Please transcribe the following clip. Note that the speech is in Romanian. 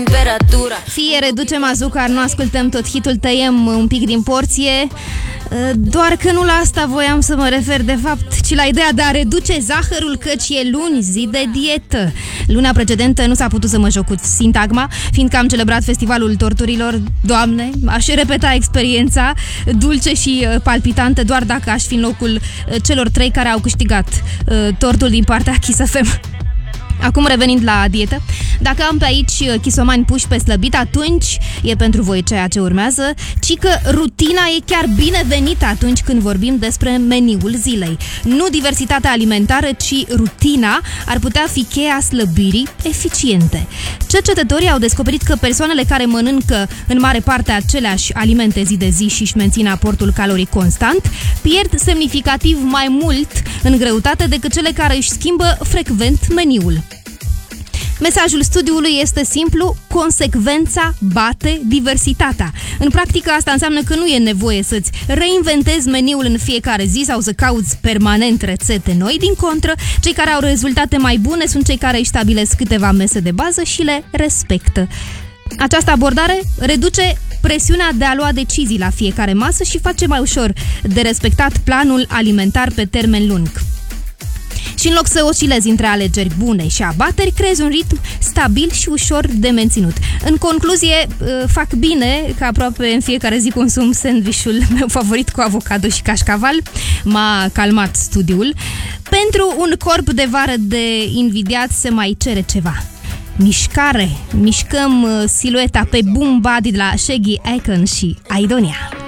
Fie reducem azucar, nu ascultăm tot hitul, tăiem un pic din porție. Doar că nu la asta voiam să mă refer de fapt, ci la ideea de a reduce zahărul, căci e luni, zi de dietă. Luna precedentă nu s-a putut să mă joc cu sintagma, fiindcă am celebrat festivalul torturilor. Doamne, aș repeta experiența dulce și palpitantă doar dacă aș fi în locul celor 3 care au câștigat tortul din partea Kiss FM. Acum revenind la dietă, dacă am pe aici chisomani puși pe slăbit, atunci e pentru voi ceea ce urmează, ci că rutina e chiar binevenită atunci când vorbim despre meniul zilei. Nu diversitatea alimentară, ci rutina ar putea fi cheia slăbirii eficiente. Cercetătorii au descoperit că persoanele care mănâncă în mare parte aceleași alimente zi de zi și își mențin aportul caloric constant, pierd semnificativ mai mult în greutate decât cele care își schimbă frecvent meniul. Mesajul studiului este simplu: consecvența bate diversitatea. În practică asta înseamnă că nu e nevoie să-ți reinventezi meniul în fiecare zi sau să cauți permanent rețete noi. Din contră, cei care au rezultate mai bune sunt cei care își stabilesc câteva mese de bază și le respectă. Această abordare reduce presiunea de a lua decizii la fiecare masă și face mai ușor de respectat planul alimentar pe termen lung. Și în loc să oscilezi între alegeri bune și abateri, creezi un ritm stabil și ușor de menținut. În concluzie, fac bine că aproape în fiecare zi consum sandvișul meu favorit cu avocado și cașcaval. M-a calmat studiul. Pentru un corp de vară de invidiat se mai cere ceva: mișcare. Mișcăm silueta pe Boom Body de la Shaggy Icon și Aidonia.